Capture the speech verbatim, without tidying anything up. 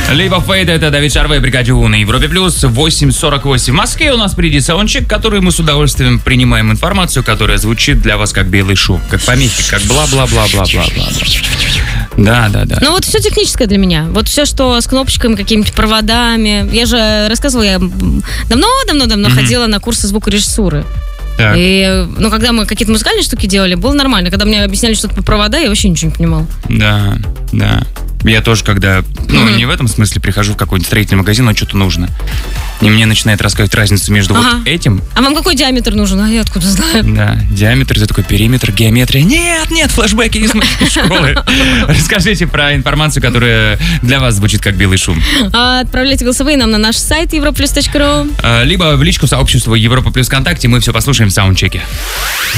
Либо Фейд, это Давид Шарвей, Бригадю на Европе Плюс, восемь сорок восемь в Москве. У нас впереди саундчек, который мы с удовольствием принимаем информацию, которая звучит для вас как белый шум, как помехи, как бла-бла-бла-бла-бла-бла. Да, да, да. Ну вот все техническое для меня. Вот все, что с кнопочками, какими-то проводами. Я же рассказывала, я давно-давно-давно mm-hmm. ходила на курсы звукорежиссуры. Так. И, ну, когда мы какие-то музыкальные штуки делали, было нормально. Когда мне объясняли что-то по провода, я вообще ничего не понимала. Да, да. Я тоже, когда, ну, mm-hmm. не в этом смысле, прихожу в какой-нибудь строительный магазин, но что-то нужно. И мне начинает рассказывать разницу между ага. вот этим. А вам какой диаметр нужен? А я откуда знаю? Да, диаметр, это такой периметр, геометрия. Нет, нет, флешбеки из моей школы. Расскажите про информацию, которая для вас звучит как белый шум. Отправляйте голосовые нам на наш сайт европа плюс точка ру. Либо в личку сообщества Европа Плюс ВКонтакте. Мы все послушаем в саундчеке.